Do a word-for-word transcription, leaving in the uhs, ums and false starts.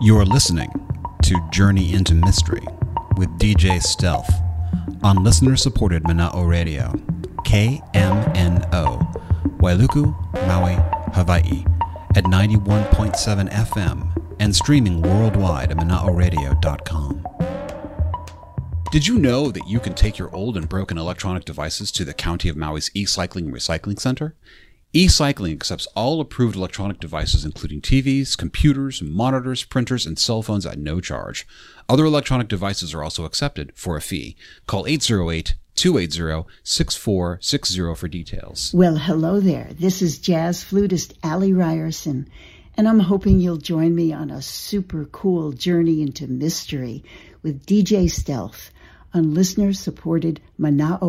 You're listening to Journey into Mystery with D J Stealth on listener-supported Mana'o Radio, K M N O, Wailuku, Maui, Hawaii, at ninety-one point seven F M and streaming worldwide at mana'o radio dot com. Did you know that you can take your old and broken electronic devices to the County of Maui's E-Cycling and Recycling Center? E-Cycling accepts all approved electronic devices including T Vs, computers, monitors, printers, and cell phones at no charge. Other electronic devices are also accepted for a fee. Call eight zero eight, two eight zero, six four six zero for details. Well, hello there. This is jazz flutist Allie Ryerson, and I'm hoping you'll join me on a super cool journey into mystery with D J Stealth on listener-supported Mana'o